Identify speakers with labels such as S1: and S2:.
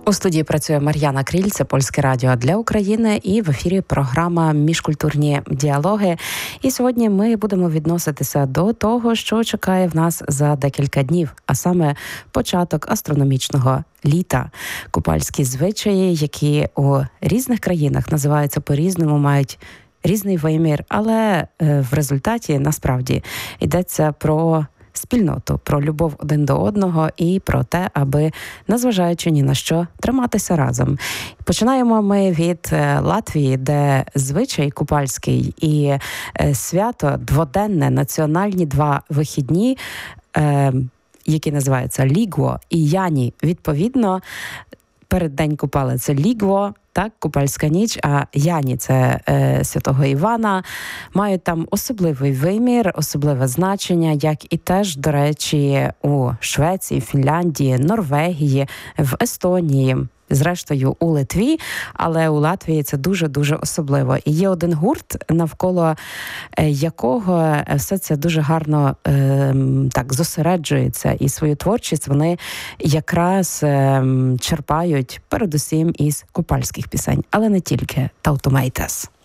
S1: У студії працює Мар'яна Кріль, це Польське радіо для України, і в ефірі програма «Міжкультурні діалоги». І сьогодні ми будемо відноситися до того, що чекає в нас за декілька днів, а саме початок астрономічного літа. Купальські звичаї, які у різних країнах називаються по-різному, мають різний вимір, але в результаті насправді йдеться про спільноту, про любов один до одного і про те, аби, незважаючи ні на що, триматися разом. Починаємо ми від Латвії, де звичай купальський і свято дводенне, національні два вихідні, які називаються Лігво і Яні. Відповідно, переддень Купали – це Лігво, так, Купальська ніч, а Яні – це Святого Івана, мають там особливий вимір, особливе значення, як і теж, до речі, у Швеції, Фінляндії, Норвегії, в Естонії, зрештою у Литві, але у Латвії це дуже-дуже особливо. І є один гурт, навколо якого все це дуже гарно так зосереджується, і свою творчість вони якраз черпають передусім із купальських пісень, але не тільки. Tautomeitas.